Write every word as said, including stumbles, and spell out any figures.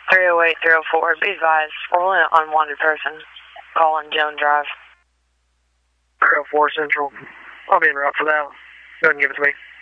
three oh eight, three oh four, be advised, we're only an unwanted person. Calling Joan Drive. three oh four Central. I'll be en route for that. Go ahead and give it to me.